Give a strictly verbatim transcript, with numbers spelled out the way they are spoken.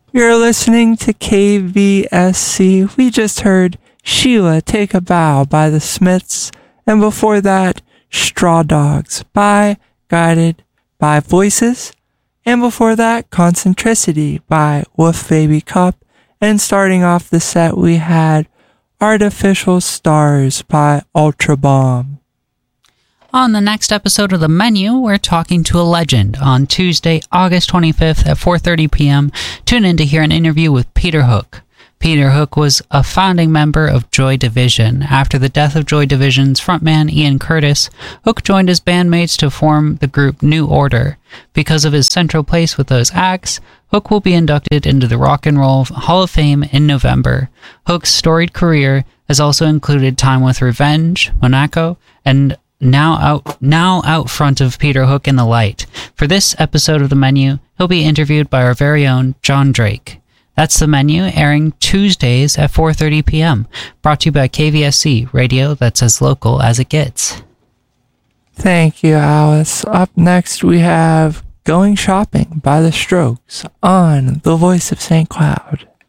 You're listening to K V S C. We just heard Sheila Take a Bow by the Smiths, and before that, Straw Dogs by Guided by Voices, and before that, Concentricity by Wolf Baby Cup, and starting off the set we had Artificial Stars by Ultra Bomb. On the next episode of The Menu, we're talking to a legend. On Tuesday, August twenty-fifth at four thirty p.m., tune in to hear an interview with Peter Hook. Peter Hook was a founding member of Joy Division. After the death of Joy Division's frontman Ian Curtis, Hook joined his bandmates to form the group New Order. Because of his central place with those acts, Hook will be inducted into the Rock and Roll Hall of Fame in November. Hook's storied career has also included time with Revenge, Monaco, and Now out now out front of Peter Hook in the Light. For this episode of The Menu, he'll be interviewed by our very own John Drake. That's The Menu, airing Tuesdays at four thirty p.m. Brought to you by K V S C, radio that's as local as it gets. Thank you, Alice. Up next, we have Going Shopping by The Strokes on The Voice of Saint Cloud.